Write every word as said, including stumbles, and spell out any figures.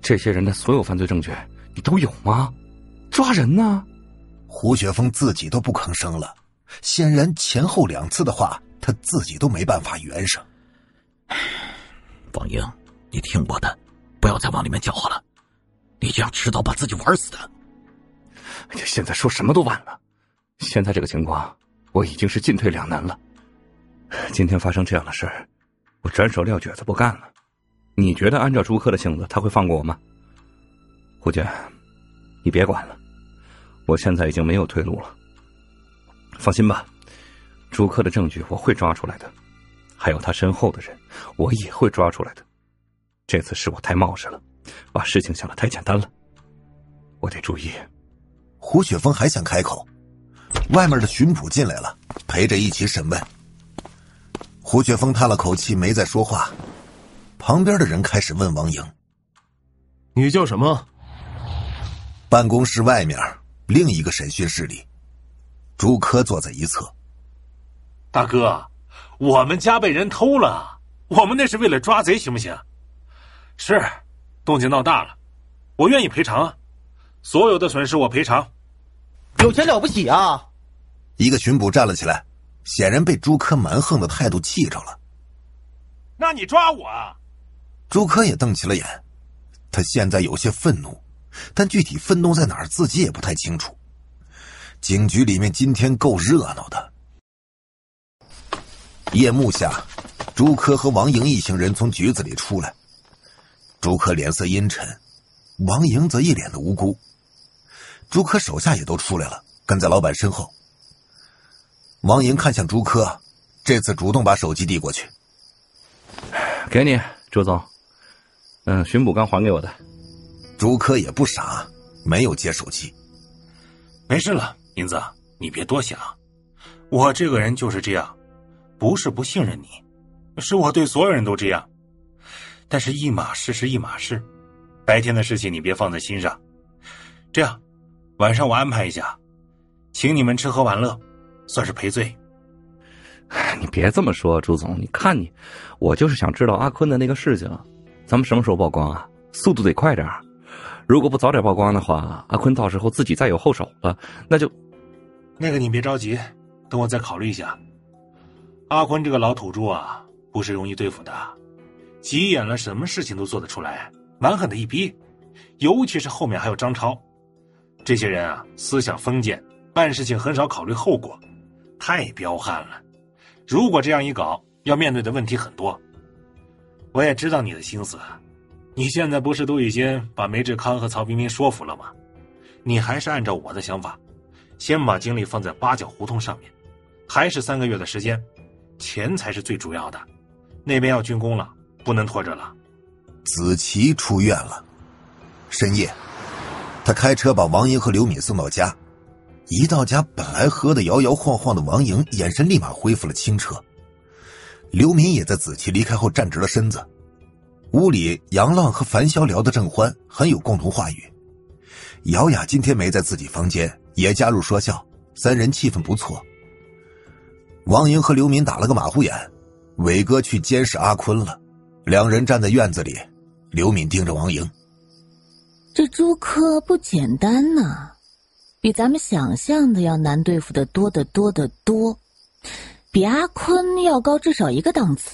这些人的所有犯罪证据你都有吗？抓人呢？ 胡雪峰自己都不吭声了，显然前后两次的话他自己都没办法圆上。 王英，你听我的，不要再往里面搅和了，你这样迟早把自己玩死的。 哎呀，现在说什么都晚了，现在这个情况我已经是进退两难了。今天发生这样的事，我斩手撂蹶子不干了。你觉得按照朱科的性子他会放过我吗？胡姐，你别管了，我现在已经没有退路了。放心吧，朱科的证据我会抓出来的，还有他身后的人我也会抓出来的。这次是我太冒失了，把事情想得太简单了，我得注意。 胡雪峰还想开口，外面的巡捕进来了，陪着一起审问。胡雪峰叹了口气，没再说话。旁边的人开始问王莹：“ 你叫什么？” 办公室外面另一个审讯室里，朱科坐在一侧。 大哥，我们家被人偷了，我们那是为了抓贼，行不行？是，动静闹大了，我愿意赔偿啊，所有的损失我赔偿。 有钱了不起啊！ 一个巡捕站了起来，显然被朱科蛮横的态度气着了。 那你抓我啊！ 朱科也瞪起了眼，他现在有些愤怒，但具体愤怒在哪儿自己也不太清楚。警局里面今天够热闹的。夜幕下，朱科和王莹一行人从局子里出来。朱科脸色阴沉，王莹则一脸的无辜。朱科手下也都出来了，跟在老板身后。王莹看向朱科，这次主动把手机递过去。 给你，朱总。嗯，巡捕刚还给我的。 朱科也不傻，没有接手机。 没事了，银子，你别多想。我这个人就是这样，不是不信任你，是我对所有人都这样。但是一码事是一码事，白天的事情你别放在心上。这样，晚上我安排一下，请你们吃喝玩乐，算是赔罪。 你别这么说，朱总，你看你，我就是想知道阿坤的那个事情，咱们什么时候曝光啊？速度得快点。如果不早点曝光的话，阿坤到时候自己再有后手了，那就…… 那个你别着急，等我再考虑一下。阿坤这个老土猪啊，不是容易对付的，急眼了什么事情都做得出来，蛮狠的一逼。尤其是后面还有张超，这些人啊，思想封建，办事情很少考虑后果，太彪悍了。如果这样一搞，要面对的问题很多。我也知道你的心思，你现在不是都已经把梅志康和曹彬彬说服了吗？你还是按照我的想法，先把精力放在八角胡同上面，还是三个月的时间，钱才是最主要的。那边要竣工了，不能拖着了。 子琪出院了，深夜，他开车把王莹和刘敏送到家。一到家，本来喝得摇摇晃晃的王莹眼神立马恢复了清澈。刘敏也在子琪离开后站直了身子。屋里杨浪和樊潇聊得正欢，很有共同话语。姚雅今天没在自己房间，也加入说笑，三人气氛不错。王莹和刘敏打了个马虎眼，伟哥去监视阿坤了。两人站在院子里，刘敏盯着王莹。 这朱科不简单呐、啊，比咱们想象的要难对付的多得多得多，比阿坤要高至少一个档次。